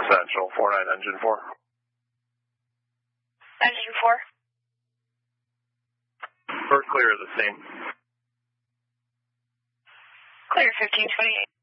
Central, 49 engine 4. Engine 4. We're clear of the scene. Clear 1528.